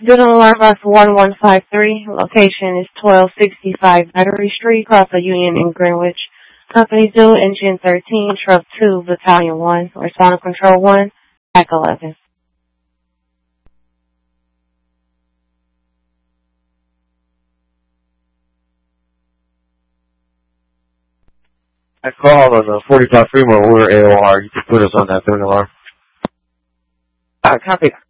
Building alarm bus 1153. Location is 1265 Battery Street, across the Union in Greenwich. Company due Engine 13, Truck 2, Battalion 1, Responder Control 1, Pack 11. I called on the 45 Fremont, we're AOR. You can put us on that building alarm. Copy.